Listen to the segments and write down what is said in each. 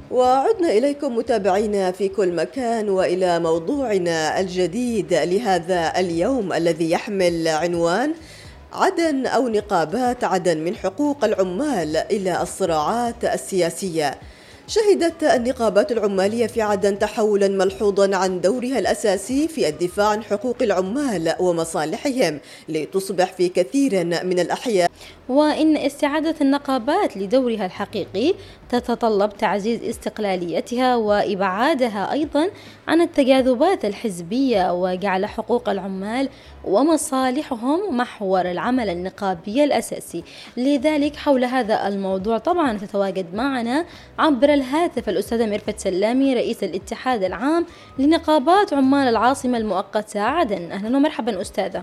وعدنا إليكم متابعينا في كل مكان وإلى موضوعنا الجديد لهذا اليوم الذي يحمل عنوان عدن أو نقابات عدن من حقوق العمال إلى الصراعات السياسية. شهدت النقابات العمالية في عدن تحولا ملحوظا عن دورها الأساسي في الدفاع عن حقوق العمال ومصالحهم لتصبح في كثير من الأحيان، وإن استعادة النقابات لدورها الحقيقي تتطلب تعزيز استقلاليتها وإبعادها أيضا عن التجاذبات الحزبية، وجعل حقوق العمال ومصالحهم محور العمل النقابي الأساسي. لذلك حول هذا الموضوع طبعا تتواجد معنا عبر الهاتف الأستاذة ميرفت سلامي، رئيس الاتحاد العام لنقابات عمال العاصمة المؤقتة عدن. أهلا ومرحبا أستاذة.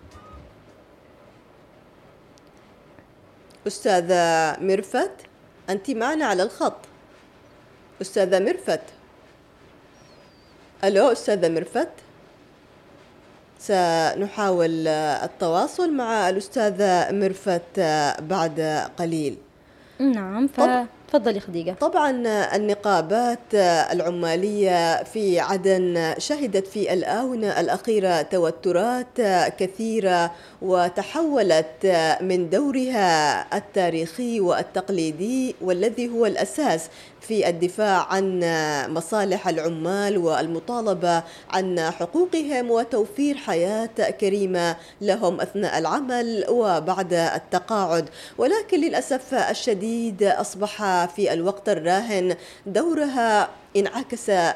أستاذة ميرفت، أنت معنا على الخط. أستاذة ميرفت، ألو أستاذة ميرفت، سنحاول التواصل مع الأستاذة ميرفت بعد قليل. نعم، تفضلي خديجة. طبعا النقابات العمالية في عدن شهدت في الآونة الأخيرة توترات كثيرة، وتحولت من دورها التاريخي والتقليدي والذي هو الأساس في الدفاع عن مصالح العمال والمطالبة عن حقوقهم وتوفير حياة كريمة لهم أثناء العمل وبعد التقاعد، ولكن للأسف الشديد أصبح في الوقت الراهن دورها انعكس